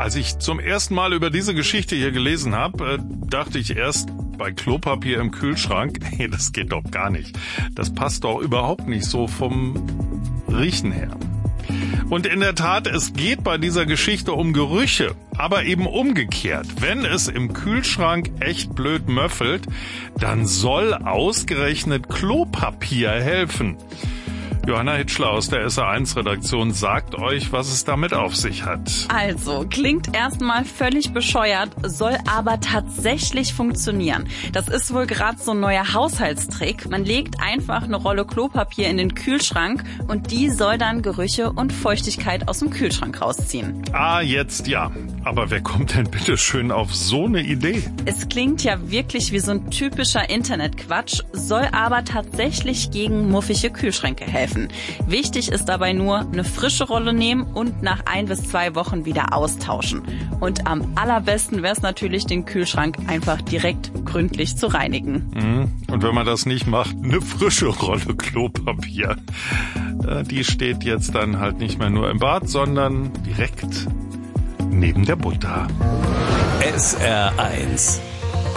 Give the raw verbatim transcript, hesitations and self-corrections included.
Als ich zum ersten Mal über diese Geschichte hier gelesen habe, dachte ich erst bei Klopapier im Kühlschrank, hey, das geht doch gar nicht. Das passt doch überhaupt nicht so vom Riechen her. Und in der Tat, es geht bei dieser Geschichte um Gerüche, aber eben umgekehrt. Wenn es im Kühlschrank echt blöd möffelt, dann soll ausgerechnet Klopapier helfen. Johanna Hitschler aus der S A eins Redaktion sagt euch, was es damit auf sich hat. Also, klingt erstmal völlig bescheuert, soll aber tatsächlich funktionieren. Das ist wohl gerade so ein neuer Haushaltstrick. Man legt einfach eine Rolle Klopapier in den Kühlschrank und die soll dann Gerüche und Feuchtigkeit aus dem Kühlschrank rausziehen. Ah, jetzt ja. Aber wer kommt denn bitte schön auf so eine Idee? Es klingt ja wirklich wie so ein typischer Internetquatsch, soll aber tatsächlich gegen muffige Kühlschränke helfen. Wichtig ist dabei nur, eine frische Rolle nehmen und nach ein bis zwei Wochen wieder austauschen. Und am allerbesten wäre es natürlich, den Kühlschrank einfach direkt gründlich zu reinigen. Und wenn man das nicht macht, eine frische Rolle Klopapier. Die steht jetzt dann halt nicht mehr nur im Bad, sondern direkt neben der Butter. S R eins